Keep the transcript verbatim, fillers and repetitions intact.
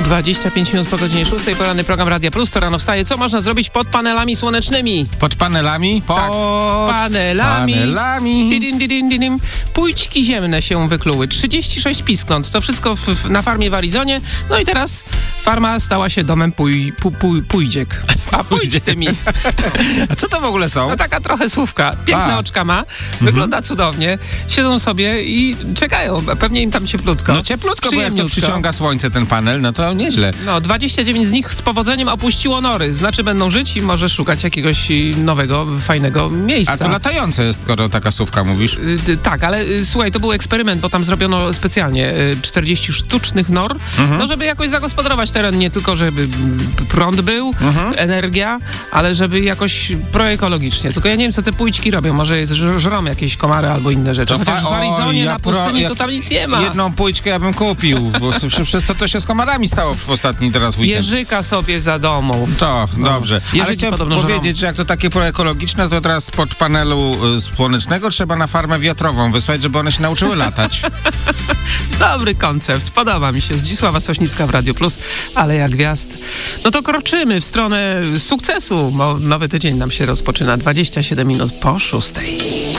dwadzieścia pięć minut po godzinie szóstej, poranny program Radia Plus, to rano wstaje. Co można zrobić pod panelami słonecznymi? Pod panelami? Pod Tak, panelami. panelami. Didin, didin, didin. Pójćki ziemne się wykluły. trzydzieści sześć piskląt. To wszystko w, w, na farmie w Arizonie. No i teraz farma stała się domem pój, pu, pu, pójdziek. A pójdź tymi. A co to w ogóle są? No taka trochę słówka. Piękne A. oczka ma. Wygląda mhm. cudownie. Siedzą sobie i czekają. Pewnie im tam cieplutko. No cieplutko, bo jak to przyciąga słońce ten panel, no to nieźle. No, dwadzieścia dziewięć z nich z powodzeniem opuściło nory. Znaczy będą żyć i może szukać jakiegoś nowego, fajnego miejsca. A to latające jest, skoro taka słówka mówisz. Y, tak, ale y, słuchaj, to był eksperyment, bo tam zrobiono specjalnie y, czterdzieści sztucznych nor, mhm. no żeby jakoś zagospodarować teren, nie tylko żeby prąd był, mhm. energia, ale żeby jakoś proekologicznie. Tylko ja nie wiem, co te pójćki robią. Może żrą jakieś komary albo inne rzeczy. To Chociaż fa- w Arizonie o, ja na pustyni pro, to tam nic nie ma. Jedną pójczkę ja bym kupił, bo przez co to się z komarami stało w ostatni teraz weekend. Jerzyka sobie za domów. To, no. dobrze. Jerzyki ale chciałem powiedzieć, że jak to takie proekologiczne, to teraz pod panelu y, słonecznego trzeba na farmę wiatrową wysłać, żeby one się nauczyły latać. Dobry koncept, podoba mi się. Zdzisława Sośnicka w Radio Plus, ale jak gwiazd. No to kroczymy w stronę sukcesu, bo nowy tydzień nam się rozpoczyna. dwadzieścia siedem minut po szóstej.